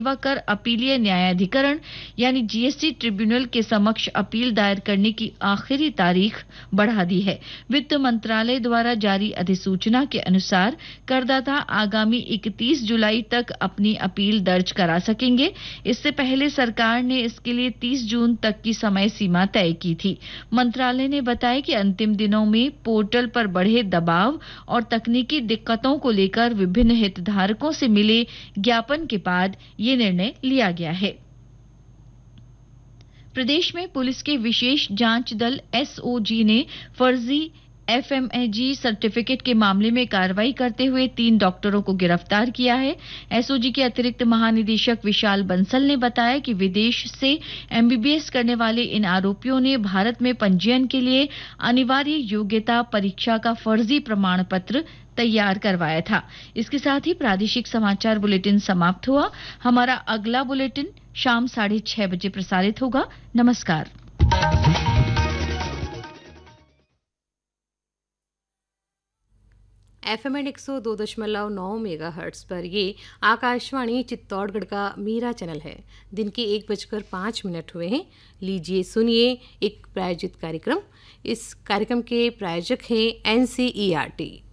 व कर अपीलीय न्यायाधिकरण यानी जीएसटी ट्रिब्यूनल के समक्ष अपील दायर करने की आखिरी तारीख बढ़ा दी है। वित्त मंत्रालय द्वारा जारी अधिसूचना के अनुसार करदाता आगामी 31 जुलाई तक अपनी अपील दर्ज करा सकेंगे। इससे पहले सरकार ने इसके लिए 30 जून तक की समय सीमा तय की थी। मंत्रालय ने बताया कि अंतिम दिनों में पोर्टल पर बढ़े दबाव और तकनीकी दिक्कतों को लेकर विभिन्न हितधारकों से मिले ज्ञापन के बाद ये निर्णय लिया गया है। प्रदेश में पुलिस के विशेष जांच दल एसओजी ने फर्जी एफएमएजी सर्टिफिकेट के मामले में कार्रवाई करते हुए 3 डॉक्टरों को गिरफ्तार किया है। एसओजी के अतिरिक्त महानिदेशक विशाल बंसल ने बताया कि विदेश से एमबीबीएस करने वाले इन आरोपियों ने भारत में पंजीयन के लिए अनिवार्य योग्यता परीक्षा का फर्जी प्रमाण पत्र तैयार करवाया था। इसके साथ ही प्रादेशिक समाचार बुलेटिन समाप्त हुआ। हमारा अगला बुलेटिन शाम 6:30 बजे प्रसारित होगा। नमस्कार। FM 102.9 मेगाहर्ट्ज पर ये आकाशवाणी चित्तौड़गढ़ का मीरा चैनल है। दिन के 1:05 हुए हैं। लीजिए सुनिए एक प्रायोजित कार्यक्रम। इस कार्यक्रम के प्रायोजक हैं NCERT।